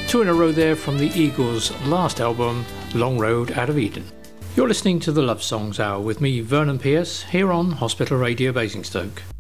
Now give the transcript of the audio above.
Two in a row there from the Eagles' last album, Long Road Out of Eden. You're listening to the Love Songs Hour with me, Vernon Pierce, here on Hospital Radio Basingstoke.